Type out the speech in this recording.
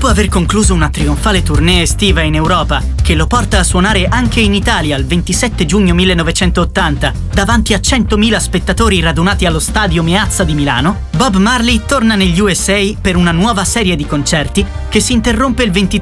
Dopo aver concluso una trionfale tournée estiva in Europa, che lo porta a suonare anche in Italia il 27 giugno 1980, davanti a 100.000 spettatori radunati allo stadio Meazza di Milano, Bob Marley torna negli USA per una nuova serie di concerti che si interrompe il 23